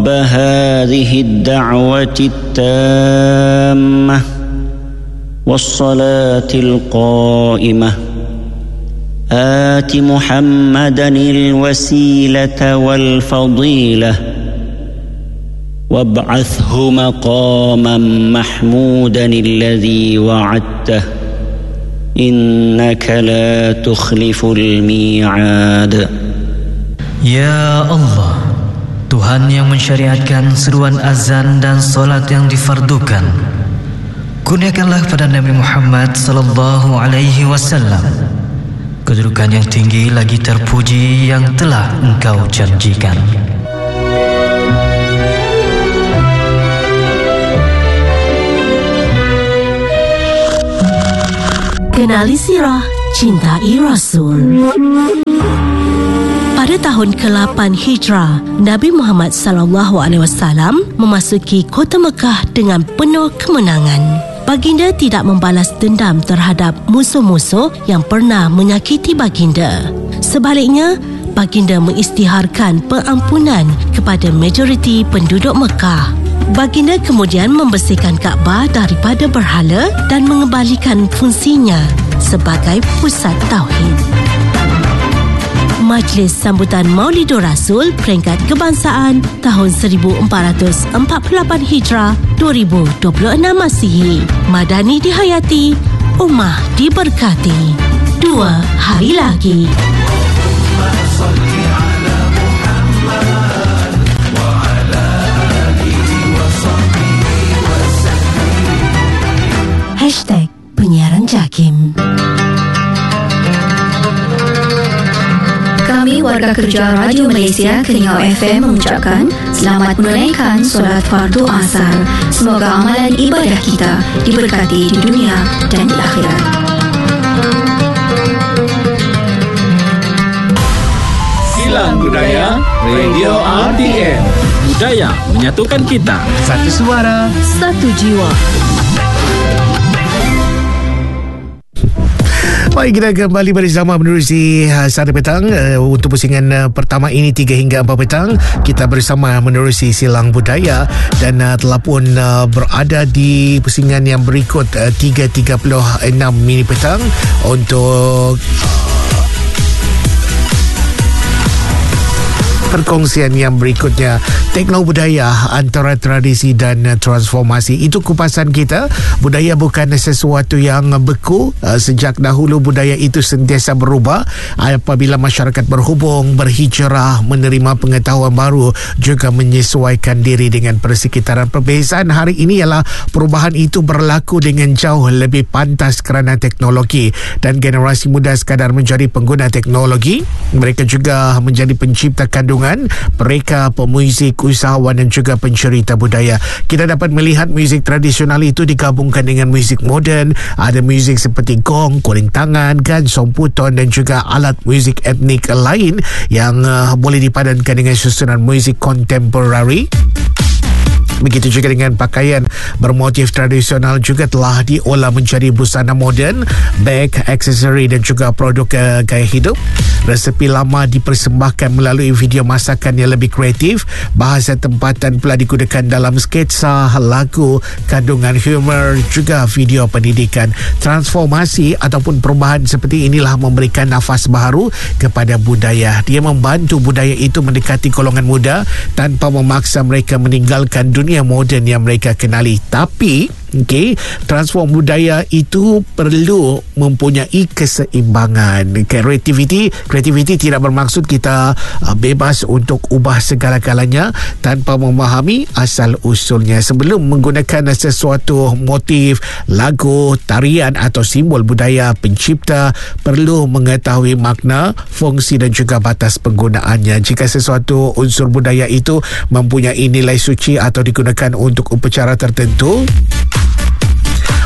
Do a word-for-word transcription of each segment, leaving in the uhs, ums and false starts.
هذه الدعوة التامة والصلاة القائمة آت محمدا الوسيلة والفضيلة وابعثه مقاما محمودا الذي وعدته إنك لا تخلف الميعاد. Ya Allah, Tuhan yang mensyariatkan seruan azan dan solat yang difardukan, kurniakanlah pada Nabi Muhammad sallallahu alaihi wasallam kedudukan yang tinggi lagi terpuji yang telah Engkau janjikan. Kenali Sirah, Cintai Rasul. Pada tahun ke-lapan Hijrah, Nabi Muhammad sallallahu alaihi wasallam memasuki kota Mekah dengan penuh kemenangan. Baginda tidak membalas dendam terhadap musuh-musuh yang pernah menyakiti baginda. Sebaliknya, baginda mengisytiharkan pengampunan kepada majoriti penduduk Mekah. Baginda kemudian membersihkan Kaabah daripada berhala dan mengembalikan fungsinya sebagai pusat tauhid. Majlis sambutan Maulidur Rasul peringkat kebangsaan tahun seribu empat ratus empat puluh lapan Hijrah dua ribu dua puluh enam Masihi. Madani dihayati, ummah diberkati. Dua hari lagi. Hashtag Penyiaran Jakim. Kami warga kerja Radio Malaysia Kenyau F M mengucapkan selamat menunaikan solat fardu asar. Semoga amalan ibadah kita diberkati di dunia dan di akhirat. Silang Budaya Radio R T M. Budaya menyatukan kita. Satu suara, satu jiwa. Baik, kita kembali bersama menerusi uh, Sada Petang uh, untuk pusingan uh, pertama ini tiga hingga empat petang. Kita bersama menerusi Silang Budaya dan uh, telah pun uh, berada di pusingan yang berikut uh, tiga tiga puluh enam mini petang untuk perkongsian yang berikutnya, teknologi budaya antara tradisi dan transformasi. Itu kupasan kita. Budaya bukan sesuatu yang beku. Sejak dahulu budaya itu sentiasa berubah apabila masyarakat berhubung, berhijrah, menerima pengetahuan baru, juga menyesuaikan diri dengan persekitaran. Perbezaan hari ini ialah perubahan itu berlaku dengan jauh lebih pantas kerana teknologi, dan generasi muda sekadar menjadi pengguna teknologi, mereka juga menjadi pencipta kandungan. Mereka pemuzik, usahawan dan juga pencerita budaya. Kita dapat melihat muzik tradisional itu digabungkan dengan muzik moden. Ada muzik seperti gong, kuling tangan, kan, somputon dan juga alat muzik etnik lain yang uh, boleh dipadankan dengan susunan muzik kontemporari. Begitu juga dengan pakaian bermotif tradisional juga telah diolah menjadi busana moden, beg, aksesori dan juga produk uh, gaya hidup. Resepi lama dipersembahkan melalui video masakan yang lebih kreatif. Bahasa tempatan pula digunakan dalam sketsa, lagu, kandungan humor, juga video pendidikan. Transformasi ataupun perubahan seperti inilah memberikan nafas baru kepada budaya. Dia membantu budaya itu mendekati golongan muda tanpa memaksa mereka meninggalkan dunia moden yang mereka kenali. Tapi okey, transform budaya itu perlu mempunyai keseimbangan. Kreativiti kreativiti tidak bermaksud kita uh, bebas untuk ubah segala-galanya tanpa memahami asal usulnya. Sebelum menggunakan sesuatu motif, lagu, tarian atau simbol budaya, pencipta perlu mengetahui makna, fungsi dan juga batas penggunaannya. Jika sesuatu unsur budaya itu mempunyai nilai suci atau digunakan untuk upacara tertentu,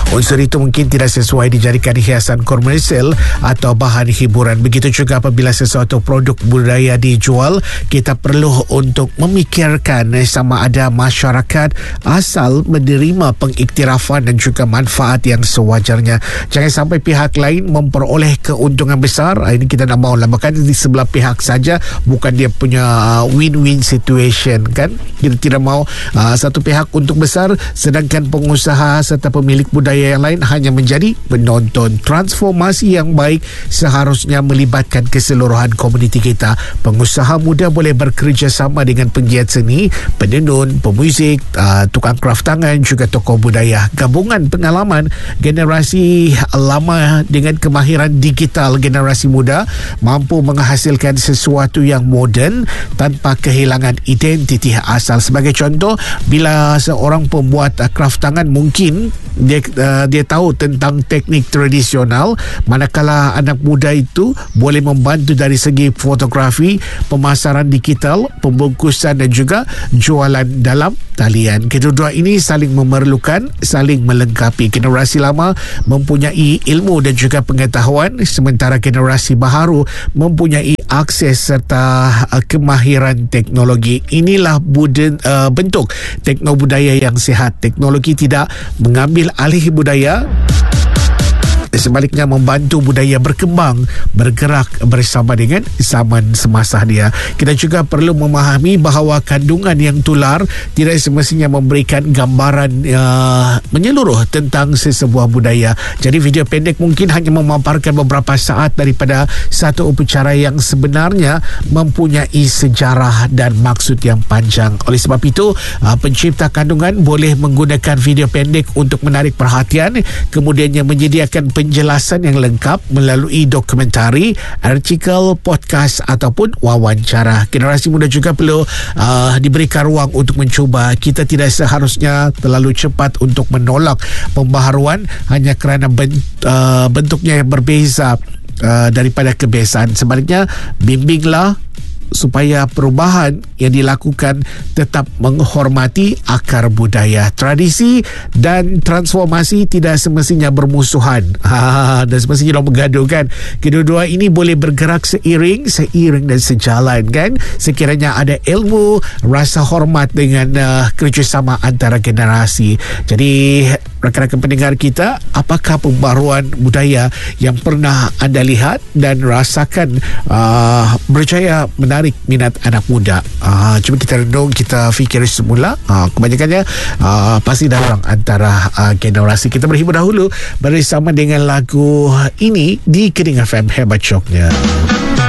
unsur itu mungkin tidak sesuai dijadikan hiasan komersial atau bahan hiburan. Begitu juga apabila sesuatu produk budaya dijual, kita perlu untuk memikirkan sama ada masyarakat asal menerima pengiktirafan dan juga manfaat yang sewajarnya. Jangan sampai pihak lain memperoleh keuntungan besar. Ini kita nak mahu lah, bahkan di sebelah pihak saja, bukan dia punya win-win situation kan. Kita tidak mahu uh, satu pihak untung besar sedangkan pengusaha serta pemilik budaya yang lain hanya menjadi penonton. Transformasi yang baik seharusnya melibatkan keseluruhan komuniti kita. Pengusaha muda boleh bekerjasama dengan penggiat seni, penenun, pemuzik, uh, tukang kraft tangan, juga tokoh budaya. Gabungan pengalaman generasi lama dengan kemahiran digital generasi muda mampu menghasilkan sesuatu yang moden tanpa kehilangan identiti asal. Sebagai contoh, bila seorang pembuat uh, kraft tangan mungkin dia uh, dia tahu tentang teknik tradisional, manakala anak muda itu boleh membantu dari segi fotografi, pemasaran digital, pembungkusan dan juga jualan dalam talian. Kedua-dua ini saling memerlukan, saling melengkapi. Generasi lama mempunyai ilmu dan juga pengetahuan, sementara generasi baharu mempunyai akses serta uh, kemahiran teknologi. Inilah buden, uh, bentuk teknobudaya yang sihat. Teknologi tidak mengambil alih budaya, sebaliknya membantu budaya berkembang, bergerak bersama dengan zaman semasa dia. Kita juga perlu memahami bahawa kandungan yang tular tidak semestinya memberikan gambaran uh, menyeluruh tentang sesebuah budaya. Jadi video pendek mungkin hanya memaparkan beberapa saat daripada satu upacara yang sebenarnya mempunyai sejarah dan maksud yang panjang. Oleh sebab itu, uh, pencipta kandungan boleh menggunakan video pendek untuk menarik perhatian, kemudiannya menyediakan penjelasan yang lengkap melalui dokumentari, artikel, podcast ataupun wawancara. Generasi muda juga perlu uh, diberikan ruang untuk mencuba. Kita tidak seharusnya terlalu cepat untuk menolak pembaharuan hanya kerana bent, uh, bentuknya yang berbeza uh, daripada kebiasaan. Sebaliknya, bimbinglah supaya perubahan yang dilakukan tetap menghormati akar budaya. Tradisi dan transformasi tidak semestinya bermusuhan. Ha, dan semestinya orang bergaduh kan. Kedua-dua ini boleh bergerak seiring, seiring dan sejalan kan. Sekiranya ada ilmu, rasa hormat dengan uh, kerjasama antara generasi. Jadi rakan-rakan pendengar kita, apakah pembaruan budaya yang pernah anda lihat dan rasakan uh, berjaya menarik minat anak muda? Uh, cuba kita renung, kita fikir semula. Uh, kebanyakannya uh, pasti dalam antara uh, generasi. Kita berhibur dahulu bersama dengan lagu ini di Keding F M, hebat syoknya.